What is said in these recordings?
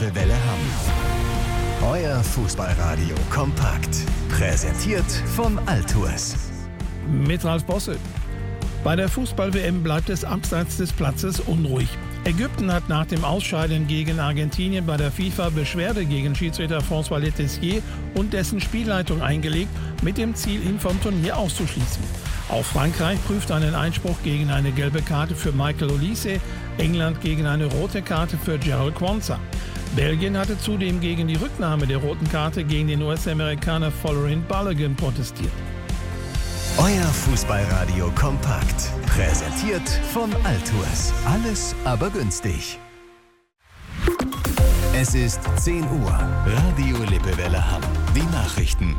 Lippe Welle Hamm. Euer Fußballradio kompakt. Präsentiert von Altours. Mit Ralf Bosse. Bei der Fußball-WM bleibt es abseits des Platzes unruhig. Ägypten hat nach dem Ausscheiden gegen Argentinien bei der FIFA Beschwerde gegen Schiedsrichter François Letessier und dessen Spielleitung eingelegt, mit dem Ziel, ihn vom Turnier auszuschließen. Auch Frankreich prüft einen Einspruch gegen eine gelbe Karte für Michael Olise, England gegen eine rote Karte für Gerald Quansah. Belgien hatte zudem gegen die Rücknahme der roten Karte gegen den US-Amerikaner Folarin Balogun protestiert. Euer Fußballradio kompakt. Präsentiert von Altours. Alles aber günstig. Es ist 10 Uhr. Radio Lippe Welle Hamm. Die Nachrichten.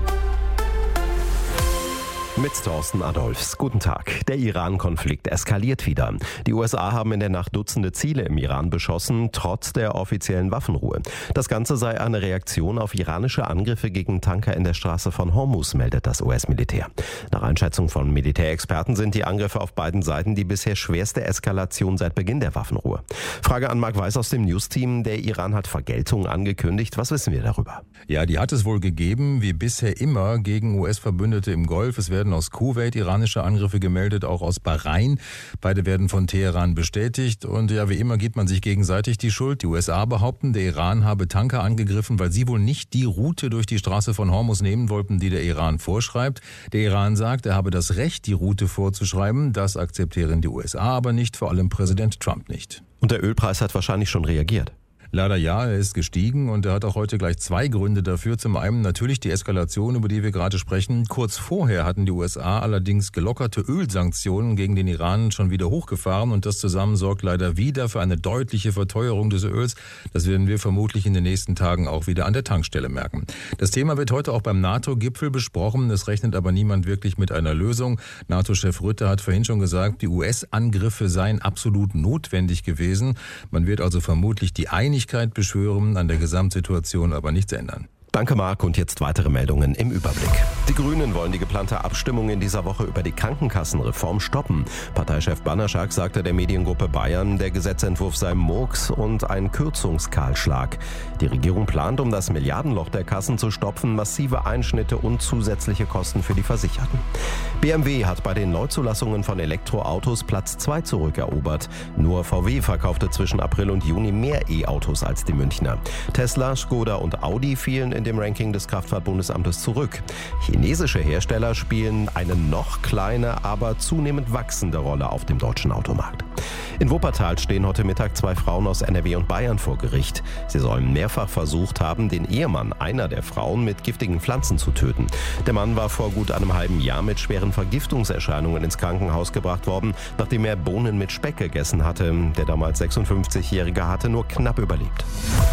Mit Thorsten Adolphs. Guten Tag. Der Iran-Konflikt eskaliert wieder. Die USA haben in der Nacht Dutzende Ziele im Iran beschossen, trotz der offiziellen Waffenruhe. Das Ganze sei eine Reaktion auf iranische Angriffe gegen Tanker in der Straße von Hormuz, meldet das US-Militär. Nach Einschätzung von Militärexperten sind die Angriffe auf beiden Seiten die bisher schwerste Eskalation seit Beginn der Waffenruhe. Frage an Marc Weiß aus dem News-Team. Der Iran hat Vergeltung angekündigt. Was wissen wir darüber? Ja, die hat es wohl gegeben, wie bisher immer, gegen US-Verbündete im Golf. Es werden aus Kuwait iranische Angriffe gemeldet, auch aus Bahrain. Beide werden von Teheran bestätigt. Und ja, wie immer gibt man sich gegenseitig die Schuld. Die USA behaupten, der Iran habe Tanker angegriffen, weil sie wohl nicht die Route durch die Straße von Hormuz nehmen wollten, die der Iran vorschreibt. Der Iran sagt, er habe das Recht, die Route vorzuschreiben. Das akzeptieren die USA aber nicht, vor allem Präsident Trump nicht. Und der Ölpreis hat wahrscheinlich schon reagiert. Leider ja, er ist gestiegen und er hat auch heute gleich zwei Gründe dafür. Zum einen natürlich die Eskalation, über die wir gerade sprechen. Kurz vorher hatten die USA allerdings gelockerte Ölsanktionen gegen den Iran schon wieder hochgefahren und das zusammen sorgt leider wieder für eine deutliche Verteuerung des Öls. Das werden wir vermutlich in den nächsten Tagen auch wieder an der Tankstelle merken. Das Thema wird heute auch beim NATO-Gipfel besprochen. Es rechnet aber niemand wirklich mit einer Lösung. NATO-Chef Rutte hat vorhin schon gesagt, die US-Angriffe seien absolut notwendig gewesen. Man wird also vermutlich die Einigkeit beschwören, an der Gesamtsituation aber nichts ändern. Danke, Marc. Und jetzt weitere Meldungen im Überblick. Die Grünen wollen die geplante Abstimmung in dieser Woche über die Krankenkassenreform stoppen. Parteichef Banaschak sagte der Mediengruppe Bayern, der Gesetzentwurf sei Murks und ein Kürzungskahlschlag. Die Regierung plant, um das Milliardenloch der Kassen zu stopfen, massive Einschnitte und zusätzliche Kosten für die Versicherten. BMW hat bei den Neuzulassungen von Elektroautos Platz 2 zurückerobert. Nur VW verkaufte zwischen April und Juni mehr E-Autos als die Münchner. Tesla, Skoda und Audi fielen in dem Ranking des Kraftfahrtbundesamtes zurück. Chinesische Hersteller spielen eine noch kleine, aber zunehmend wachsende Rolle auf dem deutschen Automarkt. In Wuppertal stehen heute Mittag 2 Frauen aus NRW und Bayern vor Gericht. Sie sollen mehrfach versucht haben, den Ehemann einer der Frauen mit giftigen Pflanzen zu töten. Der Mann war vor gut einem halben Jahr mit schweren Vergiftungserscheinungen ins Krankenhaus gebracht worden, nachdem er Bohnen mit Speck gegessen hatte. Der damals 56-Jährige hatte nur knapp überlebt.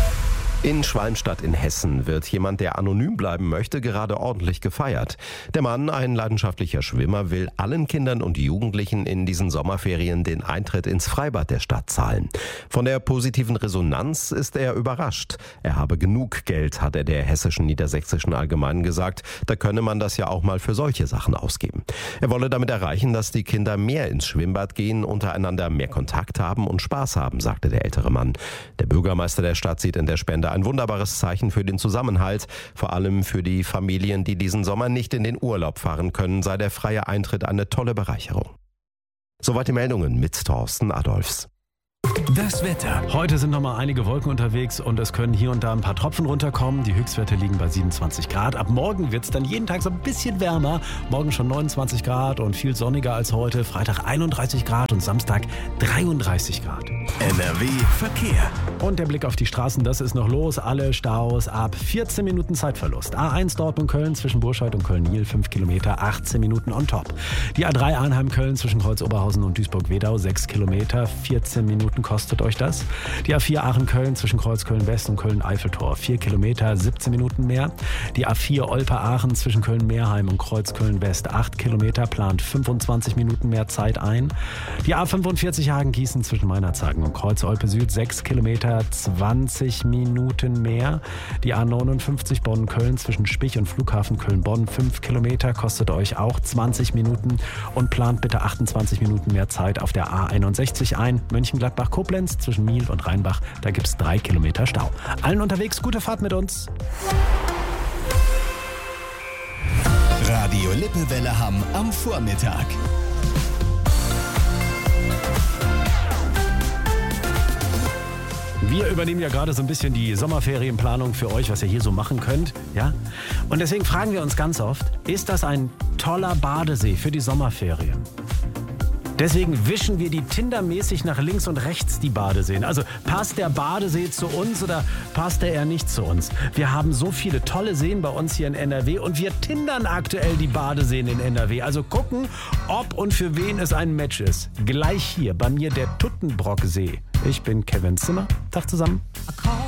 In Schwalmstadt in Hessen wird jemand, der anonym bleiben möchte, gerade ordentlich gefeiert. Der Mann, ein leidenschaftlicher Schwimmer, will allen Kindern und Jugendlichen in diesen Sommerferien den Eintritt ins Freibad der Stadt zahlen. Von der positiven Resonanz ist er überrascht. Er habe genug Geld, hat er der Hessischen Niedersächsischen Allgemeinen gesagt. Da könne man das ja auch mal für solche Sachen ausgeben. Er wolle damit erreichen, dass die Kinder mehr ins Schwimmbad gehen, untereinander mehr Kontakt haben und Spaß haben, sagte der ältere Mann. Der Bürgermeister der Stadt sieht in der Spende ein wunderbares Zeichen für den Zusammenhalt. Vor allem für die Familien, die diesen Sommer nicht in den Urlaub fahren können, sei der freie Eintritt eine tolle Bereicherung. Soweit die Meldungen mit Thorsten Adolphs. Das Wetter. Heute sind noch mal einige Wolken unterwegs und es können hier und da ein paar Tropfen runterkommen. Die Höchstwerte liegen bei 27 Grad. Ab morgen wird es dann jeden Tag so ein bisschen wärmer. Morgen schon 29 Grad und viel sonniger als heute. Freitag 31 Grad und Samstag 33 Grad. NRW Verkehr. Und der Blick auf die Straßen, das ist noch los. Alle Staus ab 14 Minuten Zeitverlust. A1 Dortmund-Köln zwischen Burscheid und Köln-Niel 5 Kilometer, 18 Minuten on top. Die A3 Arnheim-Köln zwischen Kreuz-Oberhausen und Duisburg-Wedau 6 Kilometer, 14 Minuten kostet euch das. Die A4 Aachen-Köln zwischen Kreuz-Köln-West und Köln-Eiffeltor 4 Kilometer, 17 Minuten mehr. Die A4 Olpe-Aachen zwischen Köln-Meerheim und Kreuz-Köln-West 8 Kilometer, plant 25 Minuten mehr Zeit ein. Die A45 Hagen-Gießen zwischen Meinerzhagen und Kreuz-Olpe-Süd 6 Kilometer, 20 Minuten mehr. Die A59 Bonn-Köln zwischen Spich und Flughafen Köln-Bonn 5 Kilometer, kostet euch auch 20 Minuten und plant bitte 28 Minuten mehr Zeit auf der A61 ein. Mönchengladbach Gladbach-Koblenz zwischen Miel und Rheinbach. Da gibt es 3 Kilometer Stau. Allen unterwegs, gute Fahrt mit uns. Radio Lippewelle Hamm am Vormittag. Wir übernehmen ja gerade so ein bisschen die Sommerferienplanung für euch, was ihr hier so machen könnt. Ja? Und deswegen fragen wir uns ganz oft, ist das ein toller Badesee für die Sommerferien? Deswegen wischen wir die tindermäßig nach links und rechts die Badeseen. Also passt der Badesee zu uns oder passt er eher nicht zu uns? Wir haben so viele tolle Seen bei uns hier in NRW und wir tindern aktuell die Badeseen in NRW. Also gucken, ob und für wen es ein Match ist. Gleich hier bei mir der Tuttenbrocksee. Ich bin Kevin Zimmer. Tag zusammen.